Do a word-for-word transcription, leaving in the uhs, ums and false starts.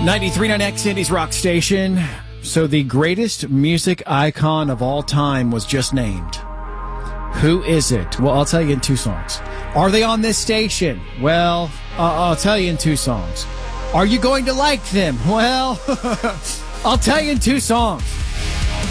ninety-three point nine X Indy's rock station. So the greatest music icon of all time was just named. Who is it? Well, I'll tell you in two songs. Are they on this station? Well, uh, I'll tell you in two songs. Are you going to like them? Well, I'll tell you in two songs.